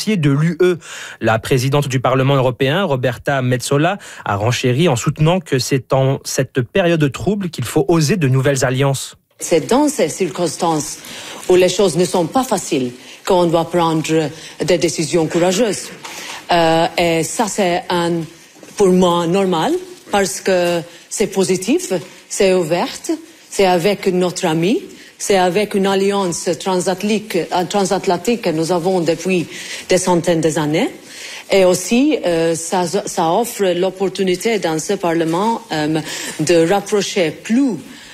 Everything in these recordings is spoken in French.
dossier de l'UE. La présidente du Parlement européen, Roberta Metsola, a renchéri en soutenant que c'est en cette période trouble qu'il faut oser de nouvelles alliances. C'est dans ces circonstances où les choses ne sont pas faciles qu'on doit prendre des décisions courageuses. Et ça, c'est pour moi normal parce que c'est positif, c'est ouvert, c'est avec notre ami, c'est avec une alliance transatlantique que nous avons depuis des centaines d'années. Et aussi, ça offre l'opportunité dans ce Parlement de rapprocher plus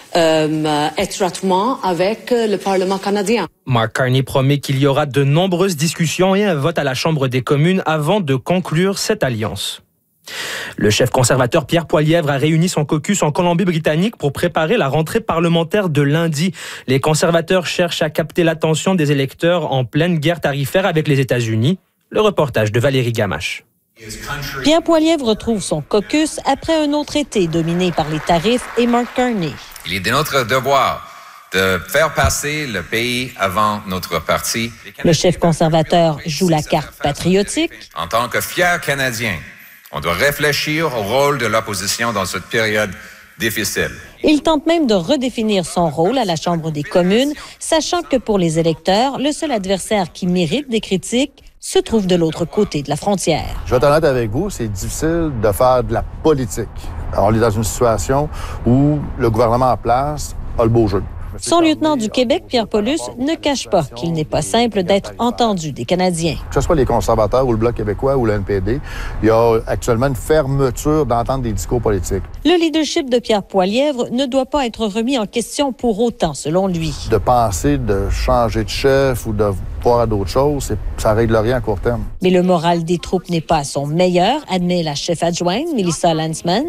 étroitement avec le Parlement canadien. Mark Carney promet qu'il y aura de nombreuses discussions et un vote à la Chambre des communes avant de conclure cette alliance. Le chef conservateur Pierre Poilievre a réuni son caucus en Colombie-Britannique pour préparer la rentrée parlementaire de lundi. Les conservateurs cherchent à capter l'attention des électeurs en pleine guerre tarifaire avec les États-Unis. Le reportage de Valérie Gamache. Pierre Poilievre retrouve son caucus après un autre été dominé par les tarifs et Mark Carney. Il est de notre devoir de faire passer le pays avant notre parti. Le chef conservateur joue la carte patriotique. En tant que fier Canadien, on doit réfléchir au rôle de l'opposition dans cette période difficile. Il tente même de redéfinir son rôle à la Chambre des communes, sachant que pour les électeurs, le seul adversaire qui mérite des critiques se trouve de l'autre côté de la frontière. Je vais être honnête avec vous, c'est difficile de faire de la politique. Alors, on est dans une situation où le gouvernement en place a le beau jeu. Son lieutenant du Québec, Pierre Paulus, ne cache pas qu'il n'est pas simple d'être entendu des Canadiens. Que ce soit les conservateurs ou le Bloc québécois ou le NPD, il y a actuellement une fermeture d'entendre des discours politiques. Le leadership de Pierre Poilievre ne doit pas être remis en question pour autant, selon lui. De penser de changer de chef ou de voir à d'autres choses, ça règle rien à court terme. Mais le moral des troupes n'est pas à son meilleur, admet la chef adjointe, Melissa Landsman.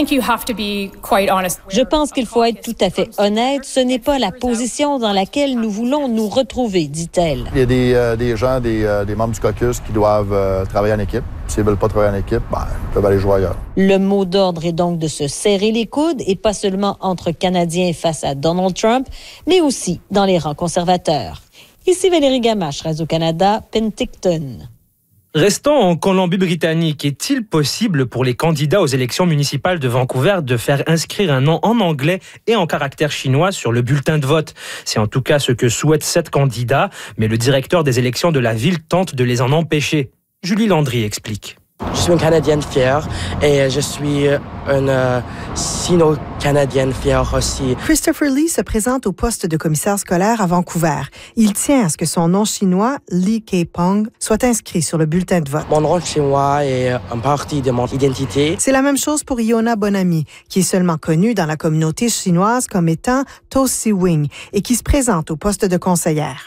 Je pense qu'il faut être tout à fait honnête. Ce n'est pas la position dans laquelle nous voulons nous retrouver, dit-elle. Il y a des gens, des membres du caucus qui doivent travailler en équipe. S'ils ne veulent pas travailler en équipe, ils peuvent aller jouer ailleurs. Le mot d'ordre est donc de se serrer les coudes, et pas seulement entre Canadiens face à Donald Trump, mais aussi dans les rangs conservateurs. Ici Valérie Gamache, Radio-Canada, Penticton. Restant en Colombie-Britannique, est-il possible pour les candidats aux élections municipales de Vancouver de faire inscrire un nom en anglais et en caractère chinois sur le bulletin de vote? C'est en tout cas ce que souhaitent 7 candidats, mais le directeur des élections de la ville tente de les en empêcher. Julie Landry explique. Je suis une Canadienne fière et je suis une Sino-Canadienne fière aussi. Christopher Lee se présente au poste de commissaire scolaire à Vancouver. Il tient à ce que son nom chinois, Lee Kei-Pong, soit inscrit sur le bulletin de vote. Mon nom chinois est une partie de mon identité. C'est la même chose pour Iona Bonami, qui est seulement connue dans la communauté chinoise comme étant To Si Wing et qui se présente au poste de conseillère.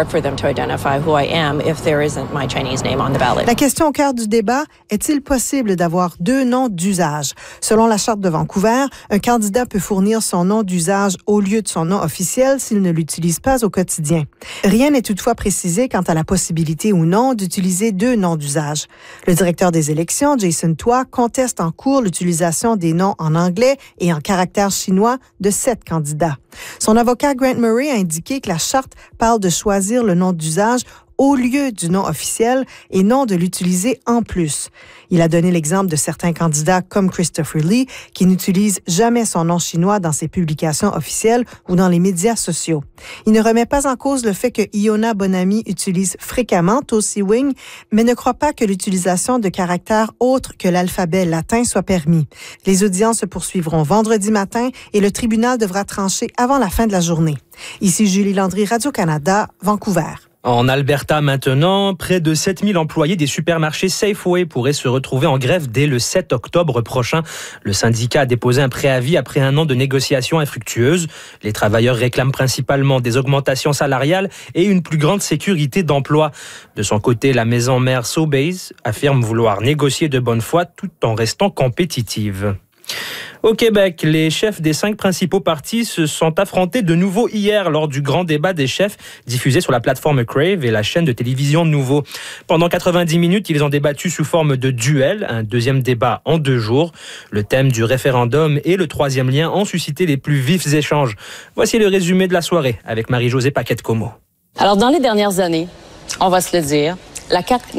La question au cœur du débat, est-il possible d'avoir 2 noms d'usage? Selon la Charte de Vancouver, un candidat peut fournir son nom d'usage au lieu de son nom officiel s'il ne l'utilise pas au quotidien. Rien n'est toutefois précisé quant à la possibilité ou non d'utiliser 2 noms d'usage. Le directeur des élections, Jason Toa, conteste en cours l'utilisation des noms en anglais et en caractère chinois de 7 candidats. Son avocat Grant Murray a indiqué que la Charte parle de choisir le nom d'usage au lieu du nom officiel et non de l'utiliser en plus. Il a donné l'exemple de certains candidats comme Christopher Lee qui n'utilisent jamais son nom chinois dans ses publications officielles ou dans les médias sociaux. Il ne remet pas en cause le fait que Iona Bonami utilise fréquemment To Si Wing, mais ne croit pas que l'utilisation de caractères autres que l'alphabet latin soit permis. Les audiences se poursuivront vendredi matin et le tribunal devra trancher avant la fin de la journée. Ici Julie Landry, Radio-Canada, Vancouver. En Alberta maintenant, près de 7000 employés des supermarchés Safeway pourraient se retrouver en grève dès le 7 octobre prochain. Le syndicat a déposé un préavis après un an de négociations infructueuses. Les travailleurs réclament principalement des augmentations salariales et une plus grande sécurité d'emploi. De son côté, la maison mère Sobeys affirme vouloir négocier de bonne foi tout en restant compétitive. Au Québec, les chefs des 5 principaux partis se sont affrontés de nouveau hier lors du grand débat des chefs diffusé sur la plateforme Crave et la chaîne de télévision Nouveau. Pendant 90 minutes, ils ont débattu sous forme de duel, un deuxième débat en 2 jours. Le thème du référendum et le 3e lien ont suscité les plus vifs échanges. Voici le résumé de la soirée avec Marie-Josée Paquette-Comeau. Alors, dans les dernières années, on va se le dire, la CAQ